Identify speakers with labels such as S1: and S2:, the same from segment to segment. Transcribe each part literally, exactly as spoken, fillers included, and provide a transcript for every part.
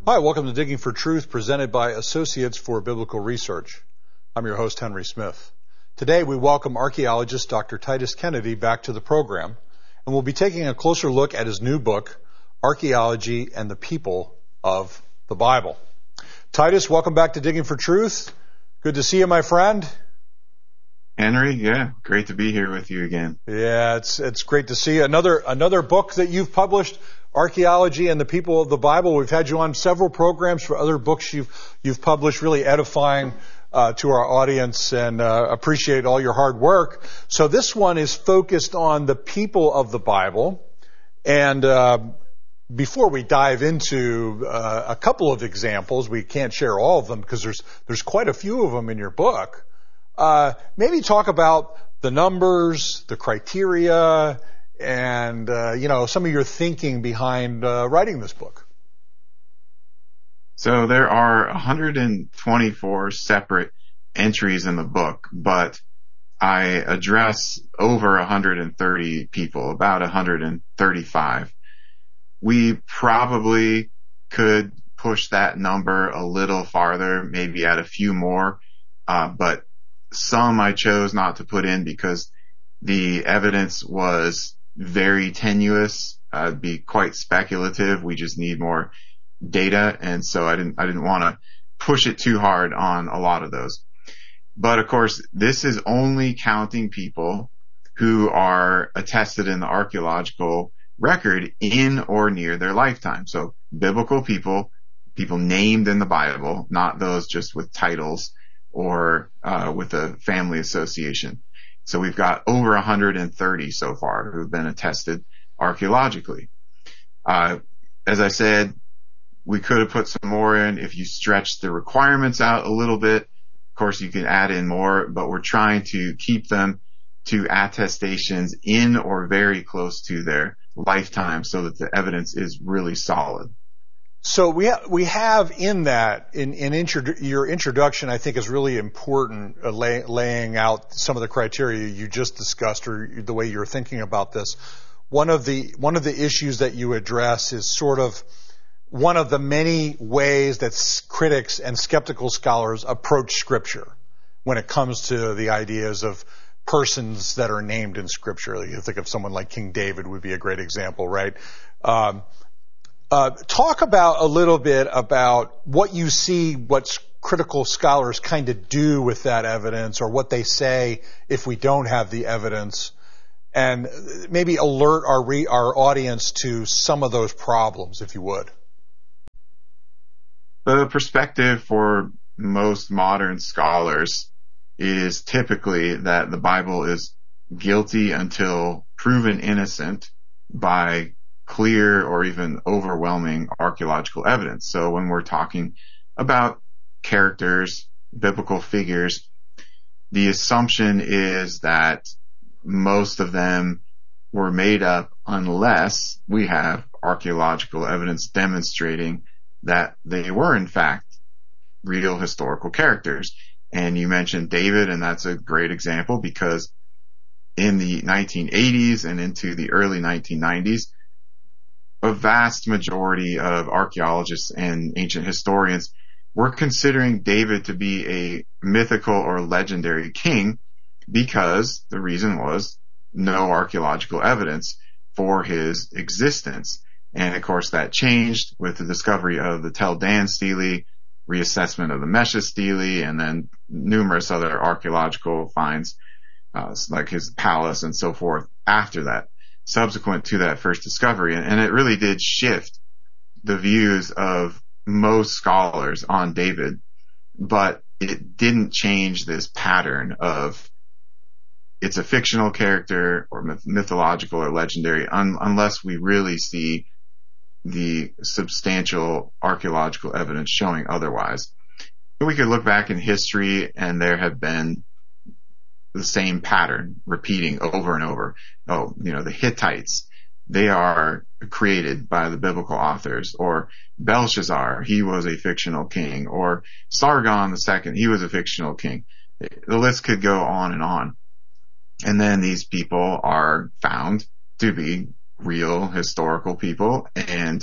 S1: Hi, welcome to Digging for Truth, presented by Associates for Biblical Research. I'm your host, Henry Smith. Today, we welcome archaeologist Doctor Titus Kennedy back to the program, and we'll be taking a closer look at his new book, Archaeology and the People of the Bible. Titus, welcome back to Digging for Truth. Good to see you, my friend.
S2: Henry, yeah, great to be here with you again.
S1: Yeah, it's it's great to see you. Another another book that you've published, Archaeology and the People of the Bible. We've had you on several programs for other books you've you've published, really edifying uh, to our audience, and uh, appreciate all your hard work. So this one is focused on the people of the Bible. And uh, before we dive into uh, a couple of examples, we can't share all of them because there's there's quite a few of them in your book. Uh, maybe talk about the numbers, the criteria, and, uh, you know, some of your thinking behind uh, writing this book.
S2: So there are one hundred twenty-four separate entries in the book, but I address over one hundred thirty people, about one hundred thirty-five. We probably could push that number a little farther, maybe add a few more, uh, but some I chose not to put in because the evidence was very tenuous, uh, be quite speculative. We just need more data. And so I didn't, I didn't want to push it too hard on a lot of those. But of course, this is only counting people who are attested in the archaeological record in or near their lifetime. So biblical people, people named in the Bible, not those just with titles or uh, with a family association. So we've got over one hundred thirty so far who've been attested archaeologically. Uh, as I said, we could have put some more in if you stretch the requirements out a little bit. Of course, you can add in more, but we're trying to keep them to attestations in or very close to their lifetime so that the evidence is really solid.
S1: So we ha- we have in that, in, in intro- your introduction, I think is really important, uh, lay- laying out some of the criteria you just discussed, or the way you're thinking about this. One of the one of the issues that you address is sort of one of the many ways that s- critics and skeptical scholars approach Scripture when it comes to the ideas of persons that are named in Scripture. You think of someone like King David would be a great example, right? Um, Uh, talk about a little bit about what you see, what critical scholars kind of do with that evidence, or what they say if we don't have the evidence, and maybe alert our re- our audience to some of those problems, if you would.
S2: The perspective for most modern scholars is typically that the Bible is guilty until proven innocent by clear or even overwhelming archaeological evidence. So when we're talking about characters, biblical figures, the assumption is that most of them were made up unless we have archaeological evidence demonstrating that they were in fact real historical characters. And you mentioned David, and that's a great example because in the nineteen eighties and into the early nineteen nineties, a vast majority of archaeologists and ancient historians were considering David to be a mythical or legendary king because the reason was no archaeological evidence for his existence. And of course that changed with the discovery of the Tel Dan stele, reassessment of the Mesha stele, and then numerous other archaeological finds, uh, like his palace and so forth after that, subsequent to that first discovery. And it really did shift the views of most scholars on David, but it didn't change this pattern of it's a fictional character or myth- mythological or legendary un- unless we really see the substantial archaeological evidence showing otherwise. We could look back in history and there have been the same pattern repeating over and over. Oh, you know, the Hittites, they are created by the biblical authors, or Belshazzar, he was a fictional king, or Sargon the Second, he was a fictional king. The list could go on and on. And then these people are found to be real historical people, and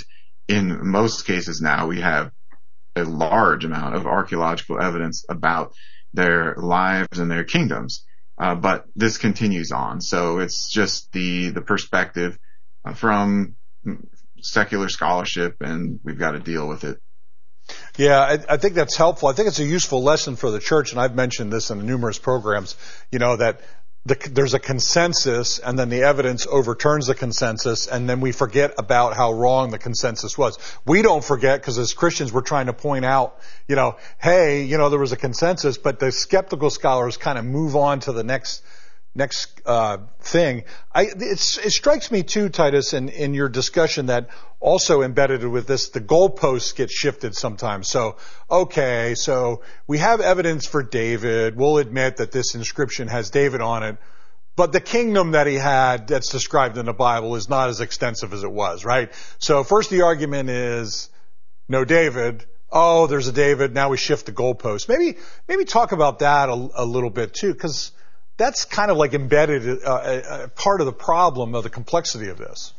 S2: in most cases now we have a large amount of archaeological evidence about their lives and their kingdoms. Uh, but this continues on. So it's just the, the perspective uh, from secular scholarship, and we've got to deal with it.
S1: Yeah, I, I think that's helpful. I think it's a useful lesson for the church, and I've mentioned this in numerous programs, you know, that the, there's a consensus, and then the evidence overturns the consensus, and then we forget about how wrong the consensus was. We don't forget because as Christians we're trying to point out, you know, hey, you know, there was a consensus, but the skeptical scholars kind of move on to the next next uh thing. I it's, it strikes me too, Titus, in, in your discussion that also embedded with this, the goalposts get shifted sometimes. So, okay, so we have evidence for David. We'll admit that this inscription has David on it, but the kingdom that he had that's described in the Bible is not as extensive as it was, right? So first the argument is no David. Oh, there's a David. Now we shift the goalposts. Maybe maybe talk about that a, a little bit too, because that's kind of like embedded uh, a, a part of the problem of the complexity of this.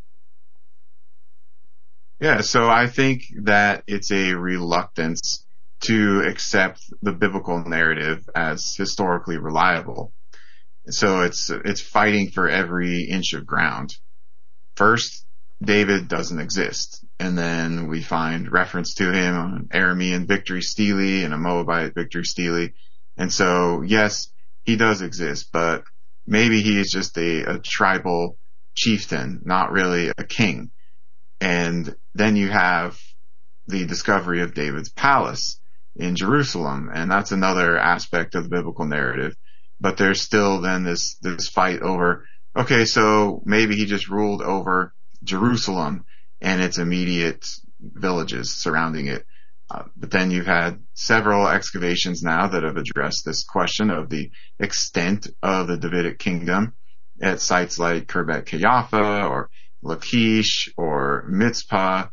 S2: Yeah, so I think that it's a reluctance to accept the biblical narrative as historically reliable. So it's it's fighting for every inch of ground. First, David doesn't exist, and then we find reference to him on an Aramean victory stele and a Moabite victory stele. And so, yes, he does exist, but maybe he is just a, a tribal chieftain, not really a king. And then you have the discovery of David's palace in Jerusalem, and that's another aspect of the biblical narrative. But there's still then this, this fight over, okay, so maybe he just ruled over Jerusalem and its immediate villages surrounding it. Uh, but then you've had several excavations now that have addressed this question of the extent of the Davidic kingdom at sites like Khirbet Qeiyafa or Lachish or Mitzpah.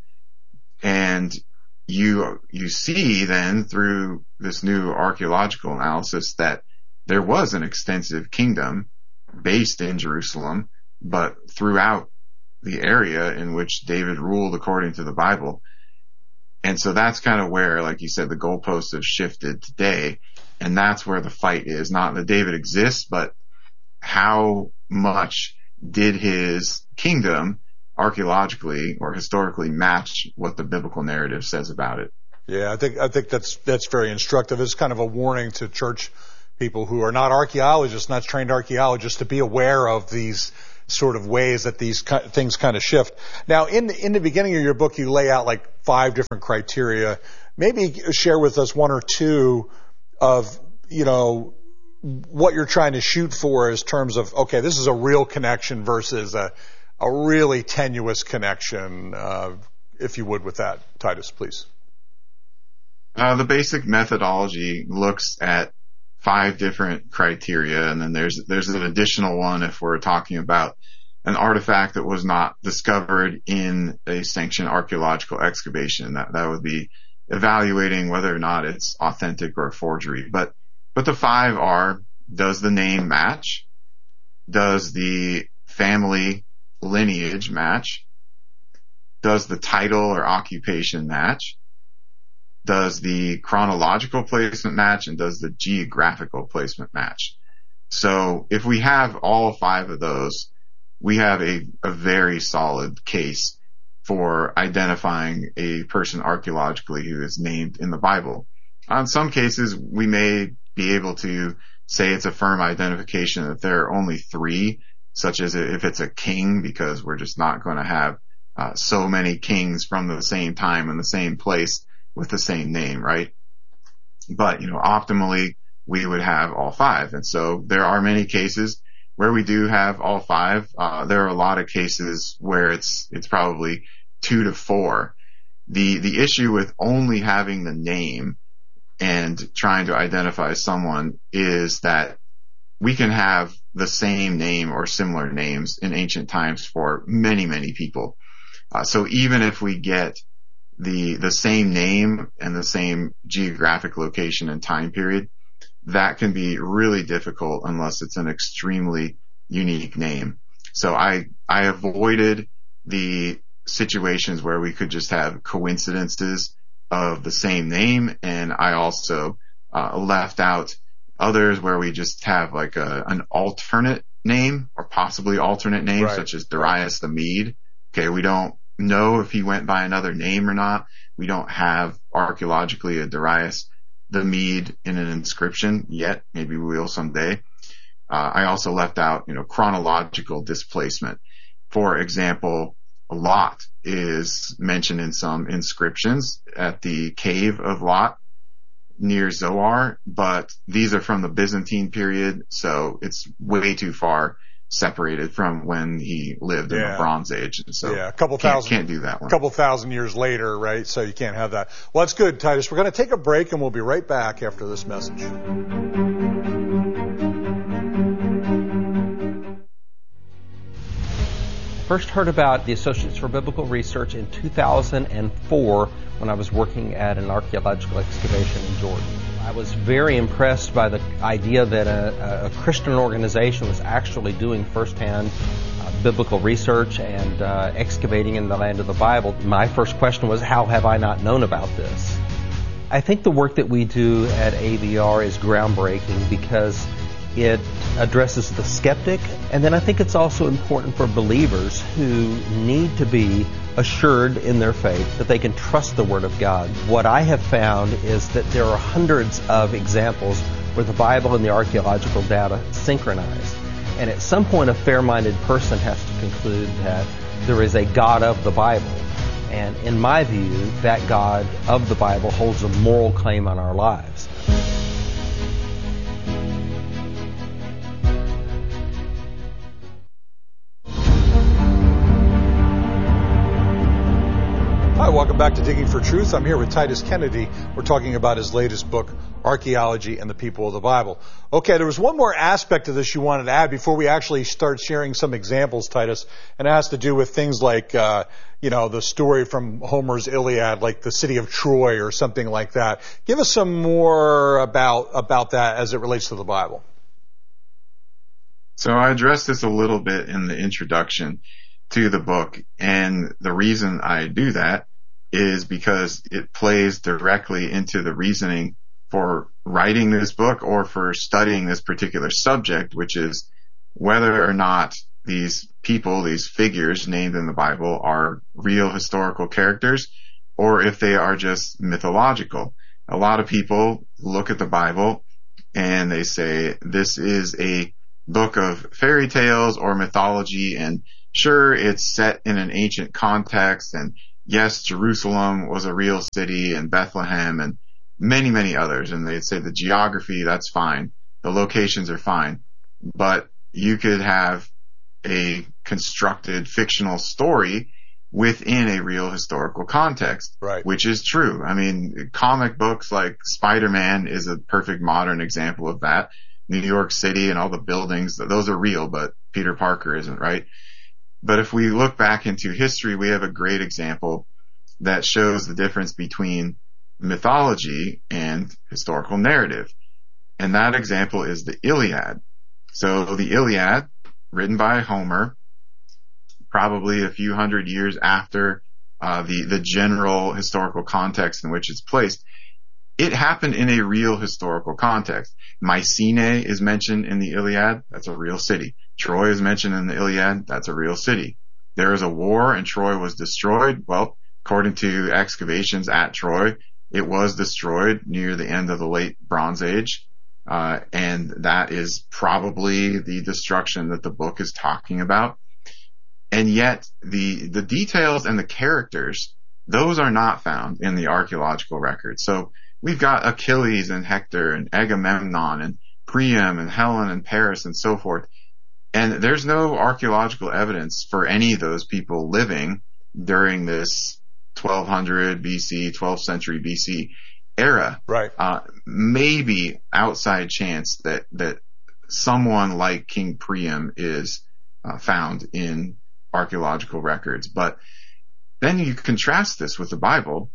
S2: And you, you see then through this new archaeological analysis that there was an extensive kingdom based in Jerusalem, but throughout the area in which David ruled according to the Bible. And so that's kind of where, like you said, the goalposts have shifted today. And that's where the fight is. Not that David exists, but how much did his kingdom archaeologically or historically match what the biblical narrative says about it?
S1: Yeah, I think I think that's that's very instructive. It's kind of a warning to church people who are not archaeologists, not trained archaeologists, to be aware of these sort of ways that these things kind of shift. Now, in the, in the beginning of your book, you lay out like five different criteria. Maybe share with us one or two of, you know, what you're trying to shoot for as terms of, okay, this is a real connection versus a, a really tenuous connection, uh, if you would, with that, Titus, please.
S2: Uh, the basic methodology looks at five different criteria, and then there's there's an additional one if we're talking about an artifact that was not discovered in a sanctioned archaeological excavation. That that would be evaluating whether or not it's authentic or a forgery. But but the five are: does the name match? Does the family lineage match? Does the title or occupation match? Does the chronological placement match, and does the geographical placement match? So if we have all five of those, we have a, a very solid case for identifying a person archaeologically who is named in the Bible. In some cases, we may be able to say it's a firm identification that there are only three, such as if it's a king, because we're just not going to have uh, so many kings from the same time in the same place with the same name, right? But, you know, optimally, we would have all five. And so there are many cases where we do have all five. Uh, there are a lot of cases where it's, it's probably two to four. The, the issue with only having the name and trying to identify someone is that we can have the same name or similar names in ancient times for many, many people. Uh, so even if we get the the same name and the same geographic location and time period, that can be really difficult unless it's an extremely unique name. So I I avoided the situations where we could just have coincidences of the same name, and I also uh, left out others where we just have like a, an alternate name or possibly alternate name,
S1: right.
S2: such as Darius the Mede. Okay, we don't know if he went by another name or not. We don't have archaeologically a Darius the Mede in an inscription yet. Maybe we will someday. Uh, I also left out, you know, chronological displacement. For example, Lot is mentioned in some inscriptions at the cave of Lot near Zoar, but these are from the Byzantine period, so it's way too far separated from when he lived
S1: yeah.
S2: in the Bronze Age. And so
S1: yeah, a couple
S2: can't,
S1: thousand,
S2: can't do that one.
S1: A couple thousand years later, right? So you can't have that. Well, that's good, Titus. We're going to take a break, and we'll be right back after this message.
S3: First heard about the Associates for Biblical Research in two thousand four when I was working at an archaeological excavation in Jordan. I was very impressed by the idea that a, a Christian organization was actually doing firsthand uh, biblical research and uh, excavating in the land of the Bible. My first question was, how have I not known about this? I think the work that we do at A B R is groundbreaking because it addresses the skeptic, and then I think it's also important for believers who need to be assured in their faith that they can trust the Word of God. What I have found is that there are hundreds of examples where the Bible and the archaeological data synchronize. And at some point, a fair-minded person has to conclude that there is a God of the Bible. And in my view, that God of the Bible holds a moral claim on our lives.
S1: Hi, welcome back to Digging for Truth. I'm here with Titus Kennedy. We're talking about his latest book, Archaeology and the People of the Bible. Okay, there was one more aspect of this you wanted to add before we actually start sharing some examples, Titus, and it has to do with things like, uh, you know, the story from Homer's Iliad, like the city of Troy or something like that. Give us some more about, about that as it relates to the Bible.
S2: So I addressed this a little bit in the introduction to the book, and the reason I do that is because it plays directly into the reasoning for writing this book or for studying this particular subject, which is whether or not these people, these figures named in the Bible are real historical characters or if they are just mythological. A lot of people look at the Bible and they say this is a book of fairy tales or mythology, and sure, it's set in an ancient context, and yes, Jerusalem was a real city, and Bethlehem, and many, many others. And they'd say the geography, that's fine. The locations are fine. But you could have a constructed fictional story within a real historical context,
S1: right?
S2: Which is true. I mean, comic books like Spider-Man is a perfect modern example of that. New York City and all the buildings, those are real, but Peter Parker isn't, right? But if we look back into history, we have a great example that shows the difference between mythology and historical narrative. And that example is the Iliad. So the Iliad, written by Homer, probably a few hundred years after uh, the, the general historical context in which it's placed, it happened in a real historical context. Mycenae is mentioned in the Iliad. That's a real city. Troy is mentioned in the Iliad. That's a real city. There was a war and Troy was destroyed. Well, according to excavations at Troy, it was destroyed near the end of the late Bronze Age. Uh, and that is probably the destruction that the book is talking about. And yet the, the details and the characters, those are not found in the archaeological record. So we've got Achilles and Hector and Agamemnon and Priam and Helen and Paris and so forth. And there's no archaeological evidence for any of those people living during this twelve hundred B C, twelfth century B C era.
S1: Right.
S2: Uh, maybe outside chance that, that someone like King Priam is uh, found in archaeological records. But then you contrast this with the Bible,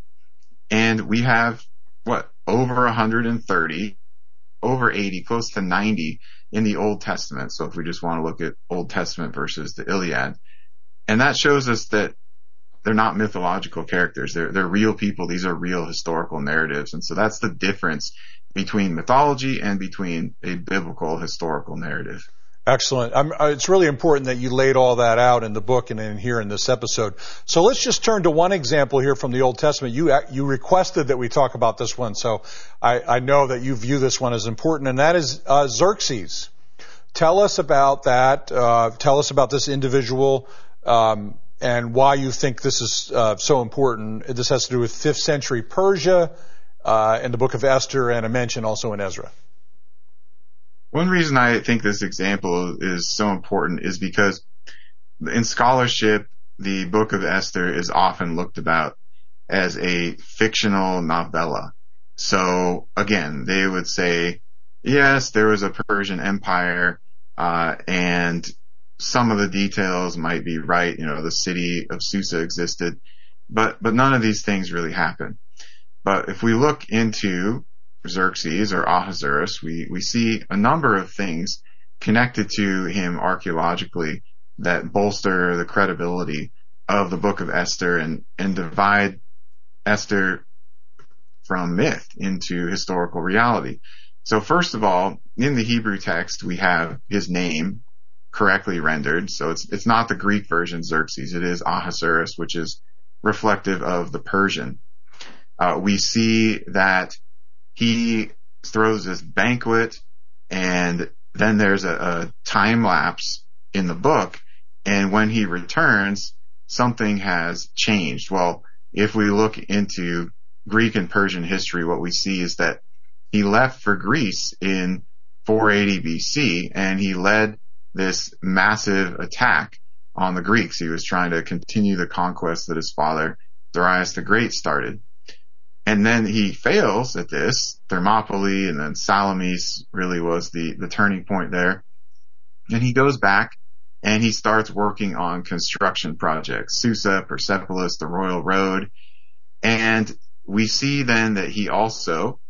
S2: and we have, what, over one hundred thirty, over eighty, close to ninety in the Old Testament. So if we just want to look at Old Testament versus the Iliad, and that shows us that they're not mythological characters. They're, they're real people. These are real historical narratives. And so that's the difference between mythology and between a biblical historical narrative.
S1: Excellent. I'm, uh, it's really important that you laid all that out in the book and in here in this episode. So let's just turn to one example here from the Old Testament. You you requested that we talk about this one, so I, I know that you view this one as important, and that is uh, Xerxes. Tell us about that. Uh, tell us about this individual um, and why you think this is uh, so important. This has to do with fifth century Persia uh, in the book of Esther, and a mention also in Ezra.
S2: One reason I think this example is so important is because in scholarship, the book of Esther is often looked about as a fictional novella. So again, they would say, yes, there was a Persian Empire, uh, and some of the details might be right. You know, the city of Susa existed, but, but none of these things really happened. But if we look into Xerxes or Ahasuerus, we, we see a number of things connected to him archaeologically that bolster the credibility of the book of Esther and, and divide Esther from myth into historical reality. So first of all, in the Hebrew text, we have his name correctly rendered. So it's, it's not the Greek version Xerxes. It is Ahasuerus, which is reflective of the Persian. Uh, we see that he throws this banquet, and then there's a, a time lapse in the book, and when he returns, something has changed. Well, if we look into Greek and Persian history, what we see is that he left for Greece in four eighty B C, and he led this massive attack on the Greeks. He was trying to continue the conquest that his father, Darius the Great, started. And then he fails at this. Thermopylae and then Salamis really was the, the turning point there. And he goes back and he starts working on construction projects, Susa, Persepolis, the Royal Road. And we see then that he also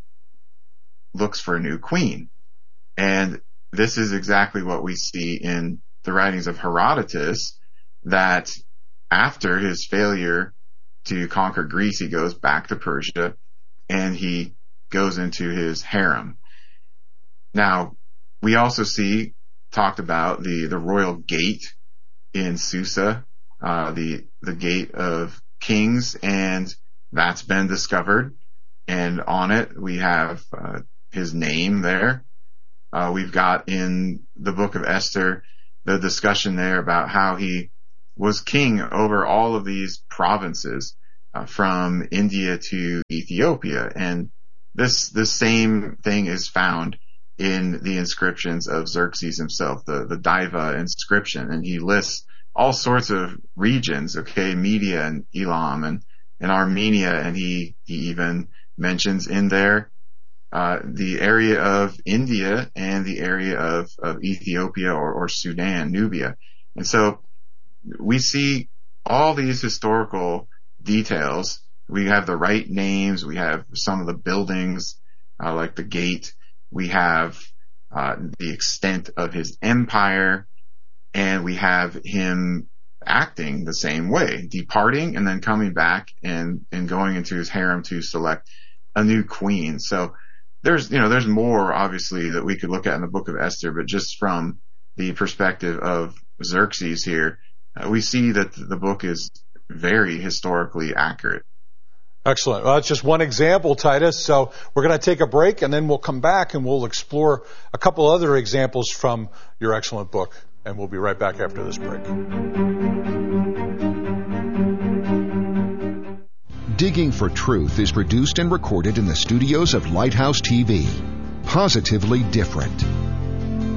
S2: looks for a new queen. And this is exactly what we see in the writings of Herodotus, that after his failure to conquer Greece, he goes back to Persia and he goes into his harem. Now, we also see talked about the, the royal gate in Susa, uh, the, the gate of kings, and that's been discovered. And on it, we have, uh, his name there. Uh, we've got in the book of Esther, the discussion there about how he was king over all of these provinces, uh, from India to Ethiopia. And this, this same thing is found in the inscriptions of Xerxes himself, the, the Diva inscription. And he lists all sorts of regions, okay, Media and Elam and, and Armenia. And he, he even mentions in there, uh, the area of India and the area of, of Ethiopia or, or Sudan, Nubia. And so we see all these historical details. We have the right names. We have some of the buildings, uh, like the gate. We have, uh, the extent of his empire, and we have him acting the same way, departing and then coming back and, and going into his harem to select a new queen. So there's, you know, there's more obviously that we could look at in the book of Esther, but just from the perspective of Xerxes here, uh, we see that the book is very historically accurate.
S1: Excellent. Well, that's just one example, Titus. So we're going to take a break, and then we'll come back and we'll explore a couple other examples from your excellent book. And we'll be right back after this break.
S4: Digging for Truth is produced and recorded in the studios of Lighthouse T V. Positively different.